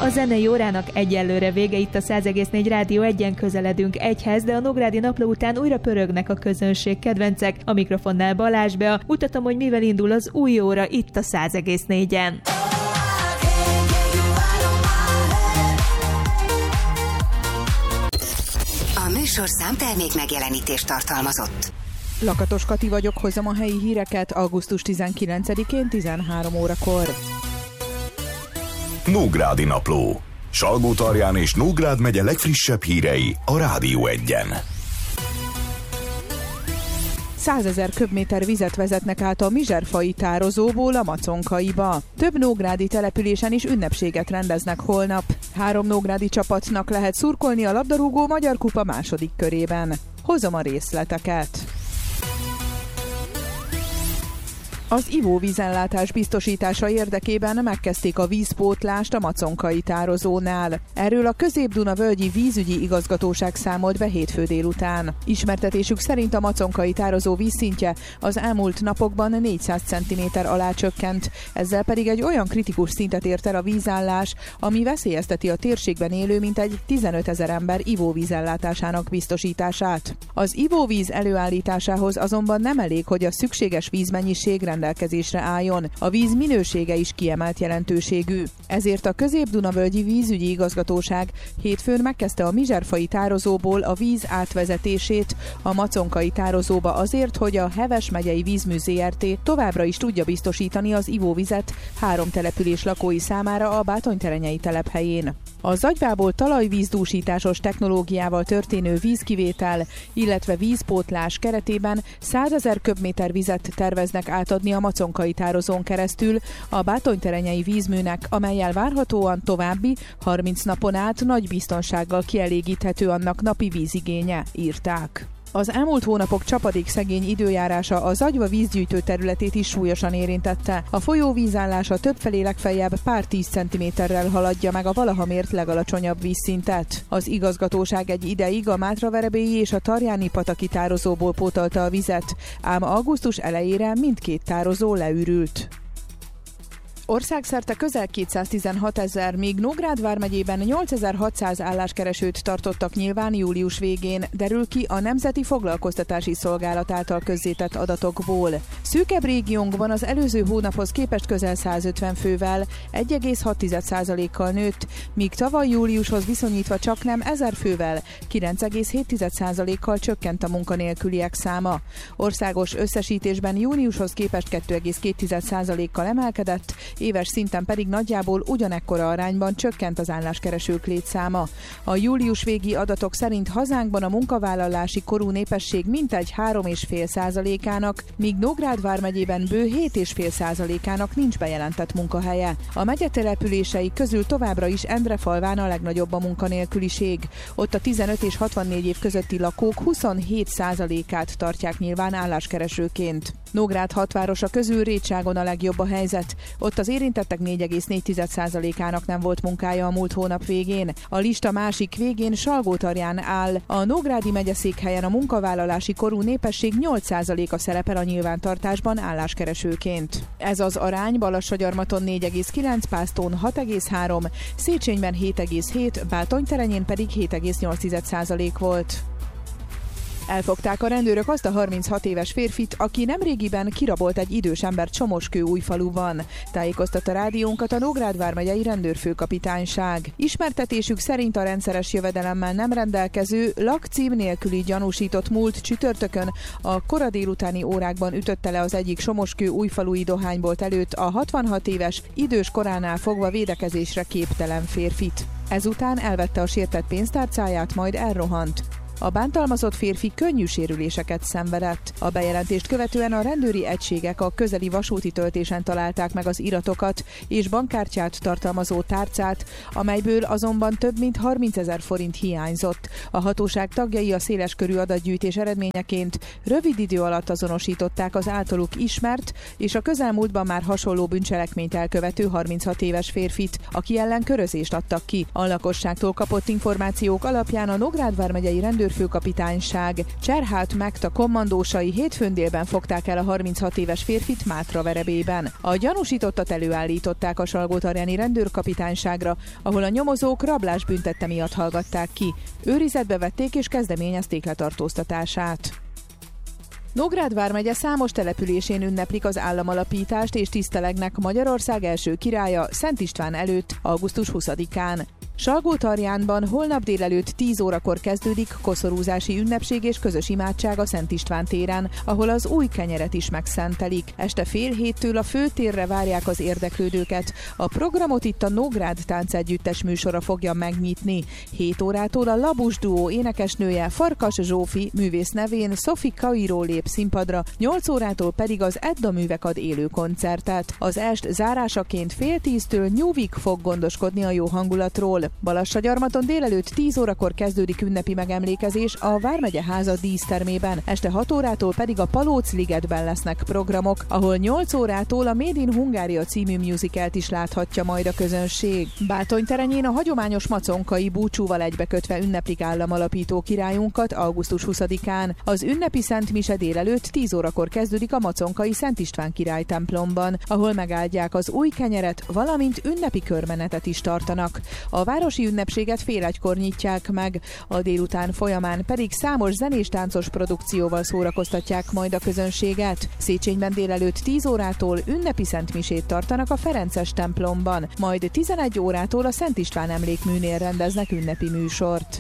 A zenei órának egyelőre vége, itt a 100,4 Rádió Egyen közeledünk egyhez, de a Nógrádi Napló után újra pörögnek a közönség kedvencek. A mikrofonnál Balázs Bea. Mutatom, hogy mivel indul az új óra itt a 100,4-en. A műsorszám termék megjelenítést tartalmazott. Lakatos Kati vagyok, hozom a helyi híreket augusztus 19-én 13 órakor. Nógrádi Napló. Salgótarján és Nógrád megye legfrissebb hírei a Rádió Egyen. 100 000 köbméter vizet vezetnek át a Mizserfai tározóból a Maconkaiba. Több nógrádi településen is ünnepséget rendeznek holnap. 3 nógrádi csapatnak lehet szurkolni a labdarúgó Magyar Kupa második körében. Hozom a részleteket. Az ivóvízellátás biztosítása érdekében megkezdték a vízpótlást a Maconkai tározónál. Erről a Közép-Duna-völgyi vízügyi igazgatóság számolt be hétfő délután. Ismertetésük szerint a Maconkai tározó vízszintje az elmúlt napokban 400 cm alá csökkent, ezzel pedig egy olyan kritikus szintet ért el a vízállás, ami veszélyezteti a térségben élő mintegy 15 000 ember ivóvízellátásának biztosítását. Az ivóvíz előállításához azonban nem elég, hogy a szükséges vízmennyiség rendelkezésre álljon. A víz minősége is kiemelt jelentőségű. Ezért a Közép-Duna-völgyi vízügyi igazgatóság hétfőn megkezdte a Mizserfai tározóból a víz átvezetését a Maconkai tározóba azért, hogy a Heves megyei vízmű Zrt. Továbbra is tudja biztosítani az ivóvizet 3 település lakói számára a Bátonyterenyei telephelyén. A Zagyvából talajvízdúsításos technológiával történő vízkivétel, illetve vízpótlás keretében 100 000 köbméter vizet terveznek átadni a Maconkai tározón keresztül a Bátonyterenyei vízműnek, amellyel várhatóan további 30 napon át nagy biztonsággal kielégíthető annak napi vízigénye, írták. Az elmúlt hónapok csapadékszegény időjárása a Zagyva vízgyűjtő területét is súlyosan érintette. A folyó vízállása többfelé legfeljebb pár 10 cm-rel haladja meg a valaha mért legalacsonyabb vízszintet. Az igazgatóság egy ideig a Mátraverebélyi és a Tarjáni-pataki tározóból pótolta a vizet, ám augusztus elejére mindkét tározó leürült. Országszerte közel 216 000, míg Nógrád vármegyében 8600 álláskeresőt tartottak nyilván július végén, derül ki a Nemzeti Foglalkoztatási Szolgálat által közzétett adatokból. Szűkebb régiónkban az előző hónaphoz képest közel 150 fővel, 1,6%-kal nőtt, míg tavaly júliushoz viszonyítva csaknem 1000 fővel, 9,7%-kal csökkent a munkanélküliek száma. Országos összesítésben júniushoz képest 2,2%-kal emelkedett, éves szinten pedig nagyjából ugyanekkora arányban csökkent az álláskeresők létszáma. A július végi adatok szerint hazánkban a munkavállalási korú népesség mintegy 3,5%-ának, míg Nógrád vármegyében bő 7,5%-ának nincs bejelentett munkahelye. A megye települései közül továbbra is Endrefalván a legnagyobb a munkanélküliség. Ott a 15 és 64 év közötti lakók 27%-át tartják nyilván álláskeresőként. Nógrád 6 városa közül Rétságon a legjobb a helyzet. Ott az érintettek 4,4%-ának nem volt munkája a múlt hónap végén. A lista másik végén Salgótarján áll. A Nógrádi megyeszékhelyen a munkavállalási korú népesség 8%-a szerepel a nyilvántartásban álláskeresőként. Ez az arány Balassagyarmaton 4,9, Pásztón 6,3, Széchenyben 7,7, Bátonyterenyén pedig 7,8% volt. Elfogták a rendőrök azt a 36 éves férfit, aki nemrégiben kirabolt egy idős embert Csomoskő-Újfaluban. Tájékoztatta rádiónkat a Nógrád vármegyei rendőrfőkapitányság. Ismertetésük szerint a rendszeres jövedelemmel nem rendelkező, lakcím nélküli gyanúsított múlt csütörtökön a kora délutáni órákban ütötte le az egyik Somoskő-újfalui dohánybolt előtt a 66 éves, idős koránál fogva védekezésre képtelen férfit. Ezután elvette a sértett pénztárcáját, majd elrohant. A bántalmazott férfi könnyű sérüléseket szenvedett. A bejelentést követően a rendőri egységek a közeli vasúti töltésen találták meg az iratokat és bankkártyát tartalmazó tárcát, amelyből azonban több mint 30 000 forint hiányzott. A hatóság tagjai a széleskörű adatgyűjtés eredményeként rövid idő alatt azonosították az általuk ismert és a közelmúltban már hasonló bűncselekményt elkövető 36 éves férfit, aki ellen körözést adtak ki. A lakosságtól kapott információk alapján a Nógrád vármegyei rendőrfőkapitányság rendőrfőkapitányság. Cserhát Megta kommandósai hétfőn délben fogták el a 36 éves férfit Mátraverebében. A gyanúsítottat előállították a Salgótarjáni rendőrkapitányságra, ahol a nyomozók rablásbüntette miatt hallgatták ki. Őrizetbe vették és kezdeményezték letartóztatását. Nógrád vármegye számos településén ünneplik az államalapítást és tisztelegnek Magyarország első királya Szent István előtt augusztus 20-án. Salgótarjánban holnap délelőtt 10 órakor kezdődik koszorúzási ünnepség és közös imádság a Szent István téren, ahol az új kenyeret is megszentelik. Este fél héttől a főtérre várják az érdeklődőket. A programot itt a Nógrád táncegyüttes műsora fogja megnyitni. 7 órától a Labus duó énekesnője Farkas Zsófi művész nevén Sophie Cairo lép színpadra, 8 órától pedig az Edda Művek ad élő koncertet. Az est zárásaként fél 10-től Nyúvik fog gondoskodni a jó hangulatról. Balassagyarmaton délelőtt 10 órakor kezdődik ünnepi megemlékezés a Vármegye háza dísztermében, este 6 órától pedig a Palóc-ligetben lesznek programok, ahol 8 órától a Made in Hungária című musicalt is láthatja majd a közönség. Bátonyterenyén a hagyományos maconkai búcsúval egybekötve ünneplik államalapító királyunkat augusztus 20-án. Az ünnepi Szent Mise délelőtt 10 órakor kezdődik a maconkai Szent István király templomban, ahol megáldják az új kenyeret, valamint ünnepi körmenetet is tartanak. A városi ünnepséget fél egykor nyitják meg, a délután folyamán pedig számos zenés-táncos produkcióval szórakoztatják majd a közönséget. Széchenyben délelőtt 10 órától ünnepi szentmisét tartanak a Ferences templomban, majd 11 órától a Szent István emlékműnél rendeznek ünnepi műsort.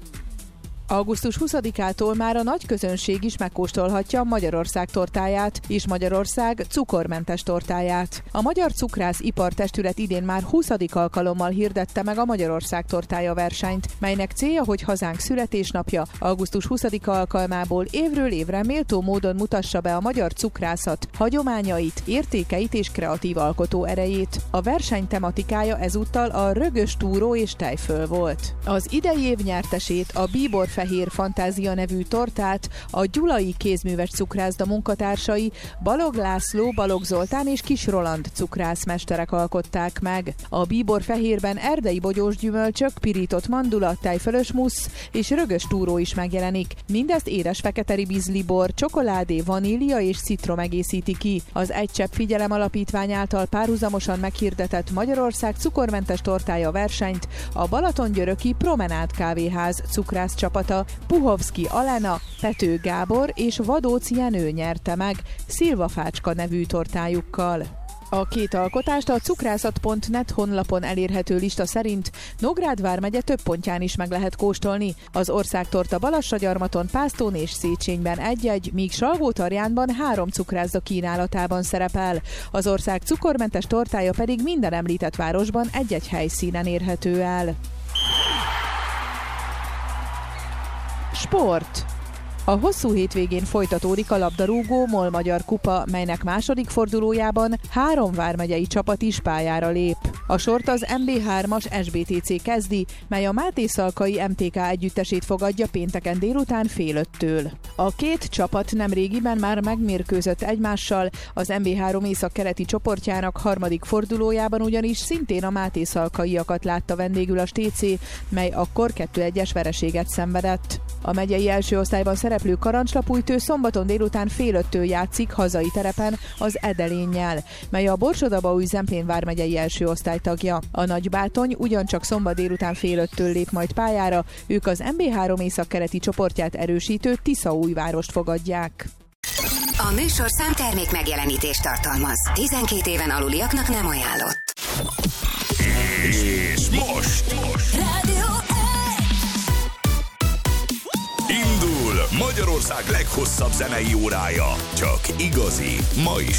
Augusztus 20-ától már a nagy közönség is megkóstolhatja Magyarország tortáját és Magyarország cukormentes tortáját. A Magyar Cukrász Ipartestület idén már 20. alkalommal hirdette meg a Magyarország tortája versenyt, melynek célja, hogy hazánk születésnapja augusztus 20-a alkalmából évről évre méltó módon mutassa be a magyar cukrászat hagyományait, értékeit és kreatív alkotó erejét. A verseny tematikája ezúttal a rögös túró és tejföl volt. Az idei év nyertesét, a Bíbor Fehér Fantázia nevű tortát a gyulai kézműves cukrászda munkatársai Balog László, Balog Zoltán és Kis Roland cukrászmesterek alkották meg. A Bíbor Fehérben erdei bogyós gyümölcsök, pirított mandula, tejfölös mussz és rögös túró is megjelenik. Mindezt édes fekete ribizli bor, csokoládé, vanília és citrom egészíti ki. Az Egy Csepp Figyelem Alapítvány által párhuzamosan meghirdetett Magyarország cukormentes tortája versenyt a Balatongyöröki Promenád Kávéház cukrász csapata Puhovszki Alena, Pető Gábor és Vadóc Jenő nyerte meg Szilvafácska nevű tortájukkal. A két alkotást a cukrászat.net honlapon elérhető lista szerint Nógrád vármegye több pontján is meg lehet kóstolni. Az országtorta Balassagyarmaton, Pásztón és Széchenyben egy-egy, míg Salgótarjánban 3 cukrászda kínálatában szerepel. Az ország cukormentes tortája pedig minden említett városban egy-egy helyszínen érhető el. Sport. A hosszú hétvégén folytatódik a labdarúgó MOL Magyar Kupa, melynek második fordulójában 3 vármegyei csapat is pályára lép. A sort az MB3-as SBTC kezdi, mely a Mátészalkai MTK együttesét fogadja pénteken délután fél 5-től. A két csapat nemrégiben már megmérkőzött egymással, az MB3 északkeleti csoportjának harmadik fordulójában ugyanis szintén a Mátészalkaiakat látta vendégül a STC, mely akkor 2-1-es vereséget szenvedett. A megyei első osztályban szereplő Karancslapújtő szombaton délután fél 5-től játszik hazai terepen az Edelénnyel, mely a Borsod-Abaúj-Zemplén vármegyei első osztály tagja. A Nagybátony ugyancsak szombat délután fél 5-től lép majd pályára, ők az MB3 északkeleti csoportját erősítő Tiszaújvárost fogadják. A műsorszám termék megjelenítést tartalmaz. 12 éven aluliaknak nem ajánlott. És most! Rádió Indul Magyarország leghosszabb zenei órája. Csak igazi, ma is